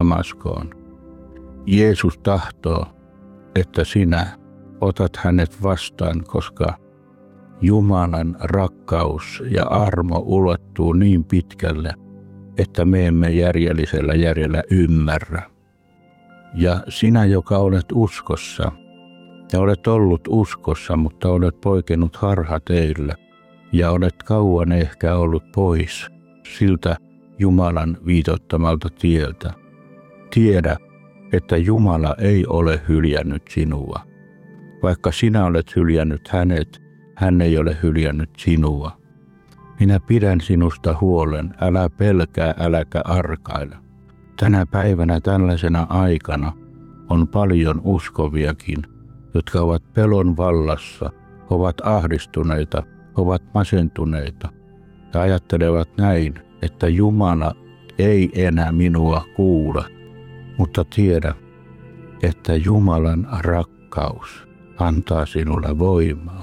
Damaskoon. Jeesus tahtoo, että sinä otat hänet vastaan, koska Jumalan rakkaus ja armo ulottuu niin pitkälle, että me emme järjellisellä järjellä ymmärrä. Ja sinä, joka olet uskossa, ja olet ollut uskossa, mutta olet poikennut harhateillä, ja olet kauan ehkä ollut pois siltä Jumalan viitoittamalta tieltä. Tiedä, että Jumala ei ole hyljännyt sinua. Vaikka sinä olet hyljännyt hänet, hän ei ole hyljännyt sinua. Minä pidän sinusta huolen, älä pelkää, äläkä arkaile. Tänä päivänä tällaisena aikana on paljon uskoviakin, jotka ovat pelon vallassa, ovat ahdistuneita, ovat masentuneita ja ajattelevat näin, että Jumala ei enää minua kuule, mutta tiedä, että Jumalan rakkaus antaa sinulle voimaa.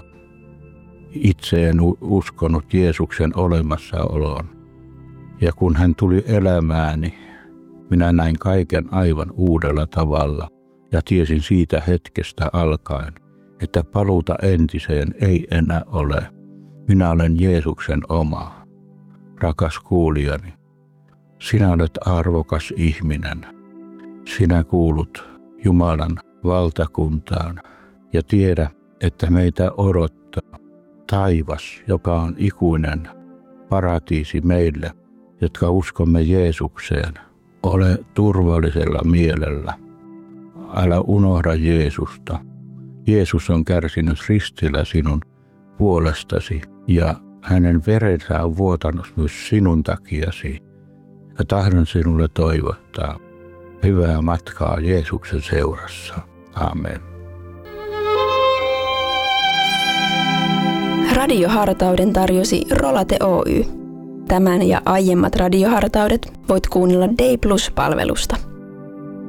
Itse en uskonut Jeesuksen olemassaoloon, ja kun hän tuli elämääni, minä näin kaiken aivan uudella tavalla ja tiesin siitä hetkestä alkaen, että paluuta entiseen ei enää ole. Minä olen Jeesuksen oma. Rakas kuulijani, sinä olet arvokas ihminen. Sinä kuulut Jumalan valtakuntaan ja tiedä, että meitä odottaa taivas, joka on ikuinen paratiisi meille, jotka uskomme Jeesukseen. Ole turvallisella mielellä. Älä unohda Jeesusta. Jeesus on kärsinyt ristillä sinun puolestasi ja hänen verensä on vuotanut myös sinun takiasi. Ja tahdon sinulle toivottaa hyvää matkaa Jeesuksen seurassa. Amen. Radiohartauden tarjosi Rolate Oy. Tämän ja aiemmat radiohartaudet voit kuunnella Day Plus-palvelusta.